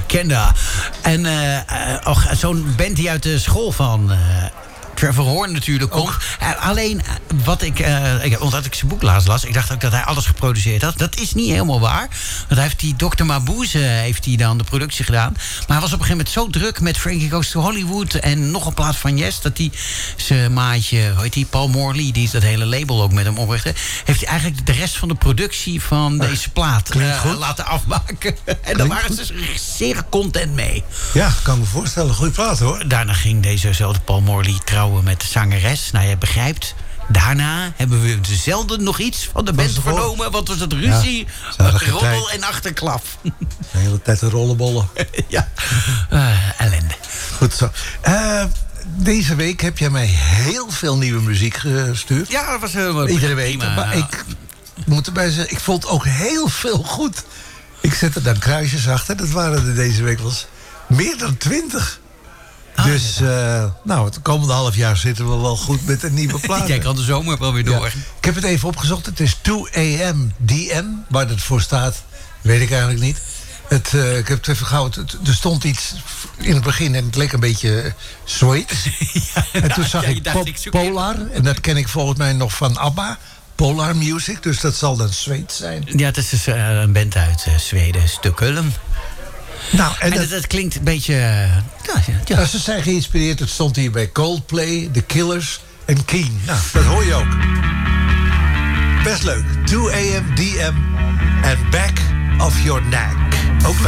Kenda. En zo'n band die uit de school van Trevor Horn natuurlijk komt. Alleen wat omdat ik zijn boek laatst las, ik dacht ook dat hij alles geproduceerd had. Dat is niet helemaal waar. Want hij heeft die Dr. Mabuse heeft hij dan de productie gedaan. Maar hij was op een gegeven moment zo druk met Frankie Goes to Hollywood en nog een plaat van Yes, dat hij zijn maatje, hoe heet die, Paul Morley, die dat hele label ook met hem oprichtte, heeft hij eigenlijk de rest van de productie van deze plaat laten afmaken. En daar waren ze zeer content mee. Ja, kan ik me voorstellen. Goeie plaat, hoor. Daarna ging dezezelfde Paul Morley trouwen met de zangeres. Nou, je begrijpt. Daarna hebben we zelden nog iets van de band vernomen. Wat was het? Ruzie, roddel en achterklap. De hele tijd een rollenbollen. Ja, ellende. Goed zo. Deze week heb jij mij heel veel nieuwe muziek gestuurd. Ja, dat was helemaal iedere week. Maar ik moet erbij zeggen, ik vond ook heel veel goed. Ik zette dan kruisjes achter. Dat waren er deze week wel meer dan 20. Dus, het komende half jaar zitten we wel goed met een nieuwe plaat. Jij kan de zomer wel weer door. Ja. Ik heb het even opgezocht. Het is 2 AM DM. Waar dat voor staat, weet ik eigenlijk niet. Ik heb het even gauw. Er stond iets in het begin en het leek een beetje Zweeds. En toen zag ik Polar. En dat ken ik volgens mij nog van ABBA. Polar Music. Dus dat zal dan Zweeds zijn. Ja, het is dus, een band uit Zweden, Stockholm. Nou, en dat klinkt een beetje... Ja, ze zijn geïnspireerd. Het stond hier bij Coldplay, The Killers en Keen. Nou, dat hoor je ook. Best leuk. 2 AM DM en Back of Your Neck. Ook leuk.